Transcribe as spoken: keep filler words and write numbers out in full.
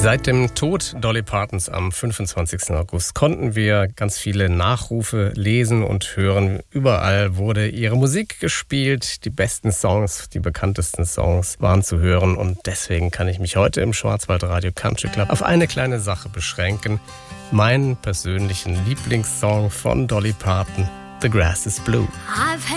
Seit dem Tod Dolly Partons am fünfundzwanzigsten August konnten wir ganz viele Nachrufe lesen und hören. Überall wurde ihre Musik gespielt. Die besten Songs, die bekanntesten Songs waren zu hören. Und deswegen kann ich mich heute im Schwarzwaldradio Country Club auf eine kleine Sache beschränken. Meinen persönlichen Lieblingssong von Dolly Parton, The Grass is Blue.